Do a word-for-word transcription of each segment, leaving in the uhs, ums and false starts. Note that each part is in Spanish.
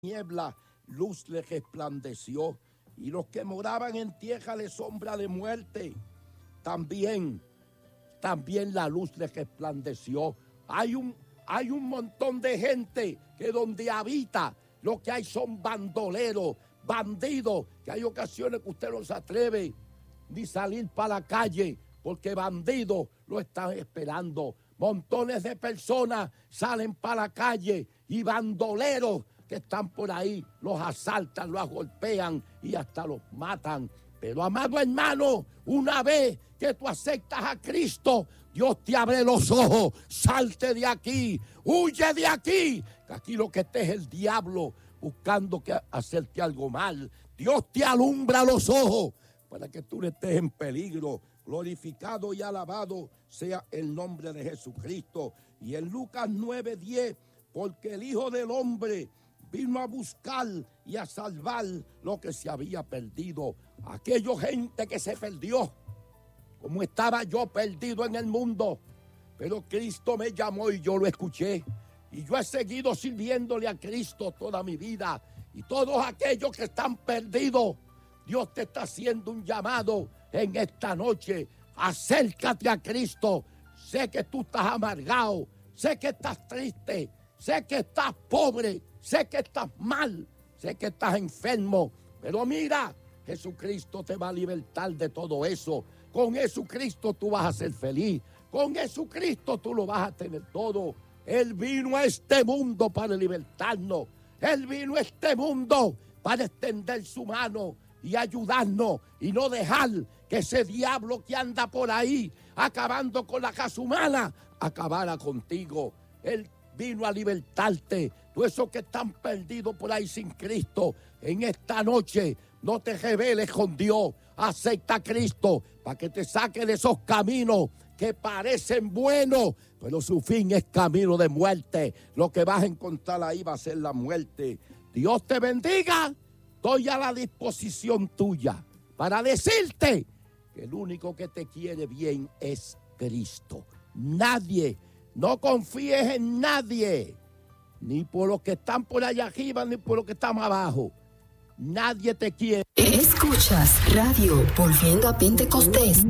niebla, luz le resplandeció, y los que moraban en tierra de sombra de muerte, también, también la luz le resplandeció. Hay un, hay un montón de gente que donde habita, lo que hay son bandoleros, bandidos, que hay ocasiones que usted no se atreve ni salir para la calle, porque bandidos lo están esperando. Montones de personas salen para la calle y bandoleros que están por ahí los asaltan, los golpean y hasta los matan. Pero amado hermano, una vez que tú aceptas a Cristo, Dios te abre los ojos. Salte de aquí, huye de aquí, que aquí lo que esté es el diablo buscando que hacerte algo mal. Dios te alumbra los ojos para que tú no estés en peligro. Glorificado y alabado sea el nombre de Jesucristo. Y en Lucas nueve diez, porque el Hijo del Hombre vino a buscar y a salvar lo que se había perdido. Aquella gente que se perdió, como estaba yo perdido en el mundo, pero Cristo me llamó y yo lo escuché. Y yo he seguido sirviéndole a Cristo toda mi vida. Y todos aquellos que están perdidos, Dios te está haciendo un llamado en esta noche. Acércate a Cristo. Sé que tú estás amargado, sé que estás triste, sé que estás pobre, sé que estás mal, sé que estás enfermo, pero mira, Jesucristo te va a libertar de todo eso. Con Jesucristo tú vas a ser feliz, con Jesucristo tú lo vas a tener todo. Él vino a este mundo para libertarnos, Él vino a este mundo para extender su mano y ayudarnos y no dejar que ese diablo que anda por ahí acabando con la casa humana acabara contigo. Él vino a libertarte. Tú esos que están perdidos por ahí sin Cristo, en esta noche no te rebeles con Dios. Acepta a Cristo para que te saque de esos caminos que parecen buenos, pero su fin es camino de muerte. Lo que vas a encontrar ahí va a ser la muerte. Dios te bendiga. Estoy a la disposición tuya para decirte que el único que te quiere bien es Cristo. Nadie, no confíes en nadie, ni por los que están por allá arriba, ni por los que están abajo. Nadie te quiere. Escuchas Radio Volviendo a Pentecostés.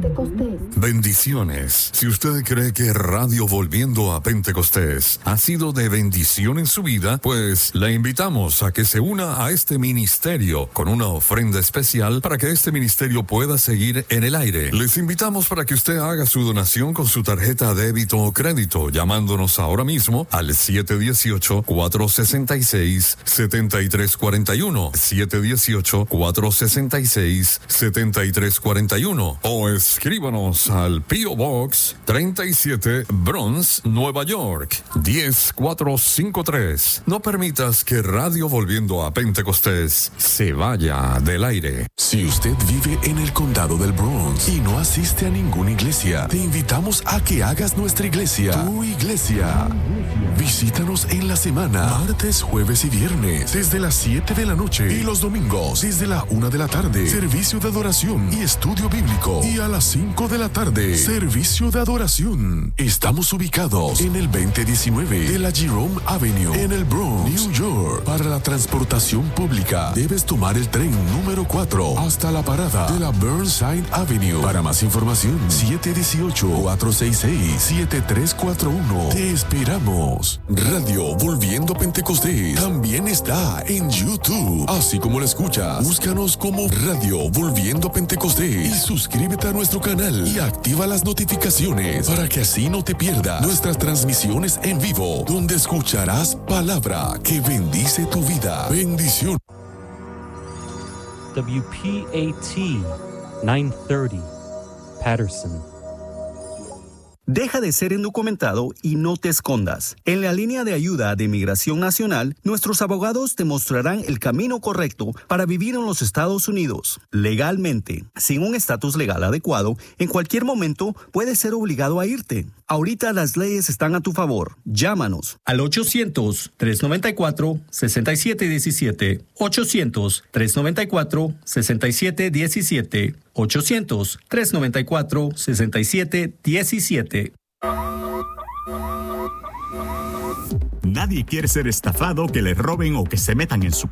Bendiciones. Si usted cree que Radio Volviendo a Pentecostés ha sido de bendición en su vida, pues le invitamos a que se una a este ministerio con una ofrenda especial para que este ministerio pueda seguir en el aire. Les invitamos para que usted haga su donación con su tarjeta débito o crédito, llamándonos ahora mismo al siete uno ocho, cuatro seis seis, siete tres cuatro uno, siete uno ocho, cuatro seis seis, siete tres cuatro uno, o escríbanos al P O Box treinta y siete, Bronx, Nueva York, diez cuatro cinco tres. No permitas que Radio Volviendo a Pentecostés se vaya del aire. Si usted vive en el condado del Bronx y no asiste a ninguna iglesia, te invitamos a que hagas nuestra iglesia, tu iglesia. Visítanos en la semana, martes, jueves y viernes, desde las siete de la noche, y los domingos, desde la una de la tarde, servicio de adoración y estudio bíblico, y a las cinco de la tarde, servicio de adoración. Estamos ubicados en el veinte diecinueve de la Jerome Avenue, en el Bronx, New York. Para la transportación pública, debes tomar el tren número cuatro hasta la parada de la Burnside Avenue. Para más información, siete uno ocho, cuatro seis seis, siete tres cuatro uno. Te esperamos. Radio Volviendo a Pentecostés también está en YouTube. Así como lo escuchas, búscanos como Radio Volviendo a Pentecostés y suscríbete a nuestro canal y activa las notificaciones para que así no te pierdas nuestras transmisiones en vivo, donde escucharás palabra que bendice tu vida. Bendición. W P A T nine thirty, Patterson. Deja de ser indocumentado y no te escondas. En la línea de ayuda de Migración Nacional, nuestros abogados te mostrarán el camino correcto para vivir en los Estados Unidos. Legalmente, sin un estatus legal adecuado, en cualquier momento puedes ser obligado a irte. Ahorita las leyes están a tu favor. Llámanos al ochocientos, tres noventa y cuatro, sesenta y siete diecisiete. ochocientos, tres noventa y cuatro, sesenta y siete diecisiete. ochocientos, tres noventa y cuatro, sesenta y siete diecisiete. Nadie quiere ser estafado, que le roben o que se metan en su